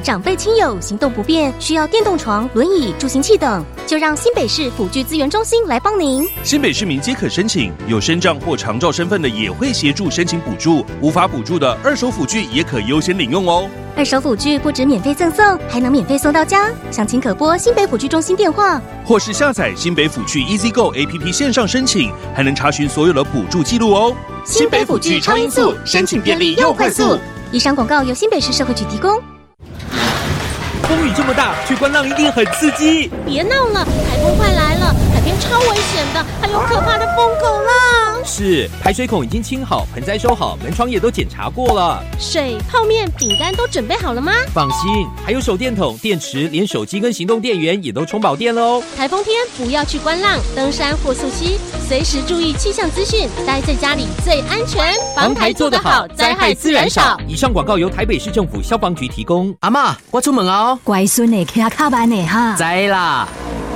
长辈亲友行动不便，需要电动床、轮椅、助行器等，就让新北市辅具资源中心来帮您。 新北市民皆可申请，有身障或长照身份的也会协助申请补助，无法补助的二手辅具也可优先领用哦。 二手辅具不止免费赠送，还能免费送到家。详情可拨新北辅具中心电话， 或是下载新北辅具 EasyGo APP 线上申请，还能查询所有的补助记录哦。 新北辅具超音速，申请便利又快速。以上广告由新北市社会局提供。 风雨这么大，去观浪一定很刺激。 别闹了，台风快来了，海边超危险的，还有可怕的疯狗浪。 是，排水孔已经清好，盆栽收好，门窗也都检查过了。 水、泡面、饼干都准备好了吗？ 放心，还有手电筒、电池，连手机跟行动电源也都充饱电了哦。 台风天不要去观浪、登山或溯溪，随时注意气象资讯，待在家里最安全。 防台做得好，灾害自然少。以上广告由台北市政府消防局提供。 阿嬷，我出门哦。 乖孙的骑卡慢的哈。 知啦。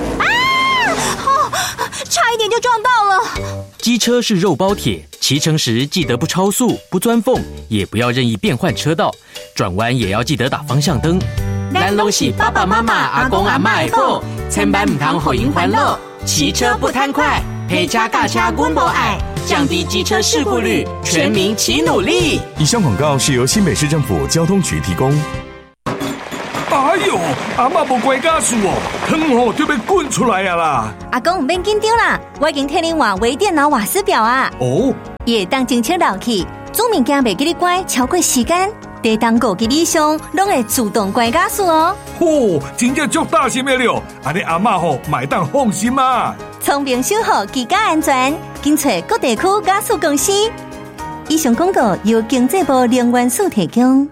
差一点就撞到了。 机车是肉包铁，骑乘时记得不超速、不钻缝，也不要任意变换车道，转弯也要记得打方向灯。咱拢是爸爸妈妈、阿公阿嬷的宝，千万唔通予因烦恼。骑车不贪快，陪车驾车阮无爱，降低机车事故率，全民齐努力。 以上广告是由新北市政府交通局提供。 哎呦，阿嬷无乖家事哦，汤就要滚出来啊啦！ 阿公唔免紧张啦，我已经替你换微电脑瓦斯表啊。 哦， 也当真清热气，煮物件袂记你乖超过时间，地当5级以上，拢会自动乖家事哦。 嚯，真正足大心的了，安尼阿嬷买当放心啊。 聪明守护居家安全，紧找各地区家事公司。以上广告由经济部能源署提供。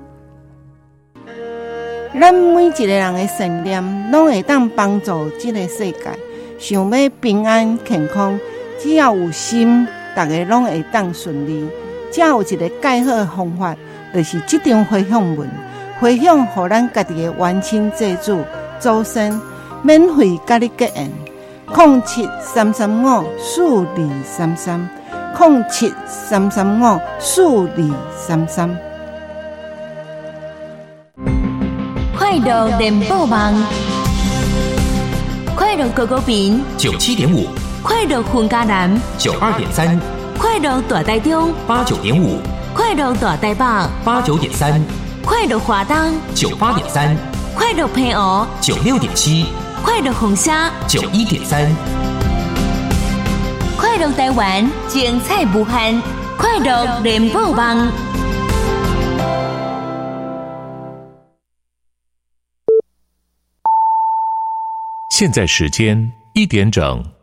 咱每一个人的善念，拢会当帮助这个世界。想要平安健康，只要有心，大家拢会当顺利。只有一个介好的方法，就是这张回向文，回向予咱家己的冤亲债主、祖先，免费甲你结缘。0733507333，0733504233。 快乐联播网，快乐狗狗饼 97.5， 快乐混家南 92.3， 快乐大台中 89.5， 快乐大台北 89.3， 快乐华东 98.3， 快乐平湖 96.7， 快乐红虾 91.3， 快乐台湾精彩无限，快乐联播网。 现在时间1点整。